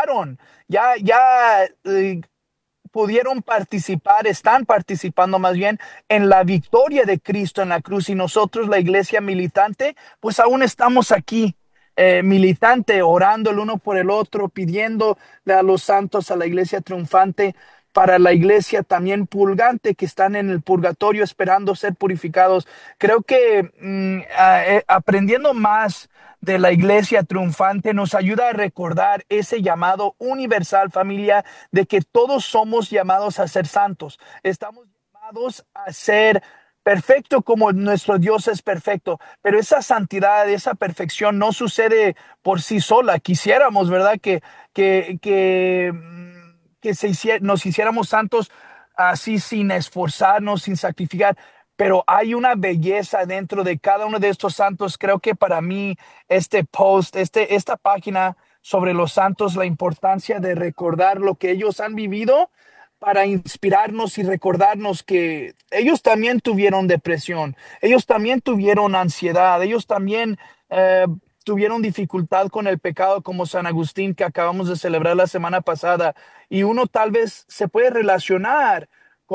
participaron, ya pudieron participar, están participando más bien en la victoria de Cristo en la cruz y nosotros, la iglesia militante, pues aún estamos aquí. Militante, orando el uno por el otro, pidiéndole a los santos, a la iglesia triunfante, para la iglesia también purgante que están en el purgatorio esperando ser purificados. Creo que aprendiendo más de la iglesia triunfante nos ayuda a recordar ese llamado universal, familia, de que todos somos llamados a ser santos. Estamos llamados a ser perfecto como nuestro Dios es perfecto, pero esa santidad, esa perfección no sucede por sí sola. Quisiéramos, ¿verdad? Que nos hiciéramos santos así sin esforzarnos, sin sacrificar, pero hay una belleza dentro de cada uno de estos santos. Creo que para mí este post, esta página sobre los santos, la importancia de recordar lo que ellos han vivido para inspirarnos y recordarnos que ellos también tuvieron depresión, ellos también tuvieron ansiedad, ellos también eh, tuvieron dificultad con el pecado como San Agustín que acabamos de celebrar la semana pasada y uno tal vez se puede relacionar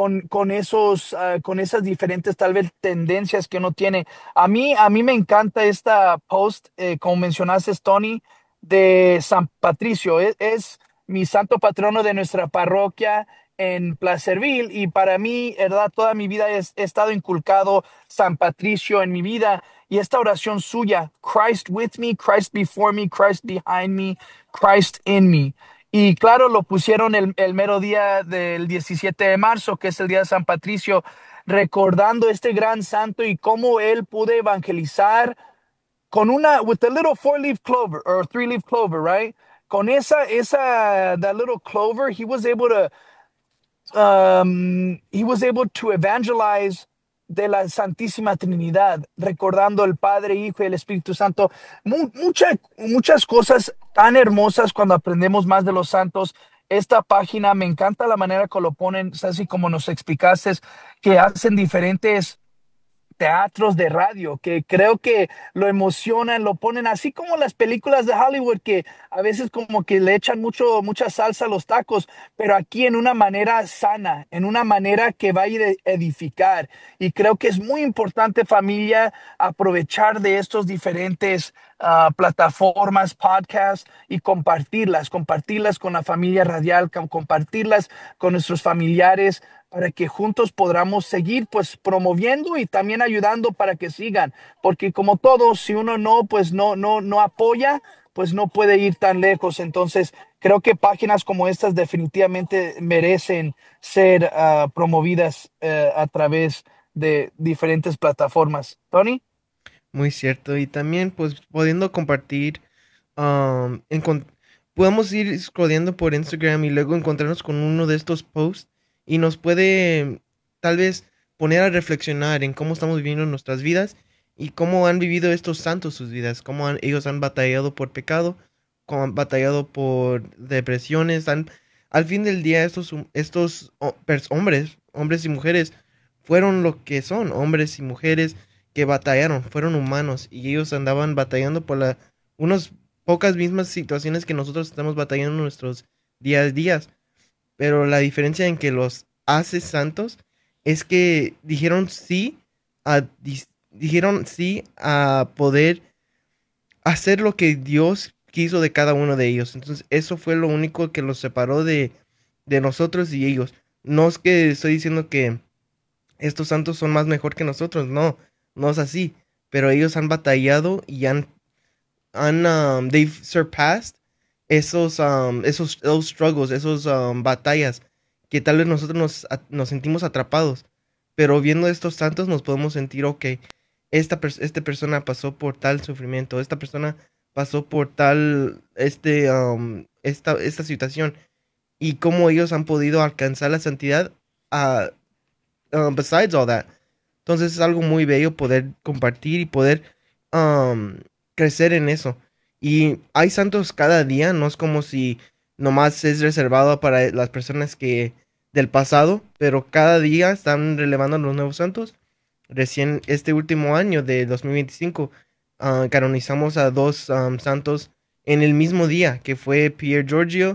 con esas diferentes tal vez tendencias que uno tiene. A mí me encanta esta post, como mencionaste, Tony, de San Patricio. Es mi santo patrono de nuestra parroquia en Placerville y para mí, ¿verdad? Toda mi vida he estado inculcado San Patricio en mi vida y esta oración suya, Christ with me, Christ before me, Christ behind me, Christ in me. Y claro, lo pusieron el mero día del 17 de marzo, que es el día de San Patricio, recordando este gran santo y cómo él pudo evangelizar con with a little four-leaf clover or three-leaf clover, right? Con that little clover, he was able to evangelize de la Santísima Trinidad, recordando el Padre, Hijo y el Espíritu Santo. Muchas cosas tan hermosas cuando aprendemos más de los santos. Esta página me encanta la manera que lo ponen, así como nos explicaste, que hacen diferentes teatros de radio que creo que lo emocionan, lo ponen así como las películas de Hollywood que a veces como que le echan mucha salsa a los tacos, pero aquí en una manera sana, en una manera que va a ir a edificar. Y creo que es muy importante, familia, aprovechar de estos diferentes plataformas, podcasts y compartirlas con la familia radial, compartirlas con nuestros familiares para que juntos podamos seguir pues promoviendo y también ayudando para que sigan, porque como todos, si uno no apoya, pues no puede ir tan lejos. Entonces, creo que páginas como estas definitivamente merecen ser promovidas a través de diferentes plataformas. Tony. Muy cierto. Y también, pues, pudiendo compartir, um, encon- podemos ir scrolleando por Instagram y luego encontrarnos con uno de estos posts y nos puede tal vez poner a reflexionar en cómo estamos viviendo nuestras vidas y cómo han vivido estos santos sus vidas, ellos han batallado por pecado, cómo han batallado por depresiones, al fin del día hombres y mujeres, fueron lo que son, hombres y mujeres que batallaron, fueron humanos y ellos andaban batallando por unas pocas mismas situaciones que nosotros estamos batallando en nuestros días a días. Pero la diferencia en que los hace santos es que dijeron sí a poder hacer lo que Dios quiso de cada uno de ellos. Entonces, eso fue lo único que los separó de nosotros y ellos. No es que estoy diciendo que estos santos son más mejor que nosotros, no, no es así, pero ellos han batallado y they've surpassed those struggles, batallas que tal vez nosotros nos sentimos atrapados, pero viendo estos santos nos podemos sentir, ok, esta persona pasó por tal sufrimiento, esta persona pasó por esta situación y cómo ellos han podido alcanzar la santidad a besides all that. Entonces es algo muy bello poder compartir y poder um, crecer en eso. Y hay santos cada día, no es como si nomás es reservado para las personas que del pasado, pero cada día están relevando los nuevos santos. Recién este último año de 2025 canonizamos a dos santos en el mismo día, que fue Pier Giorgio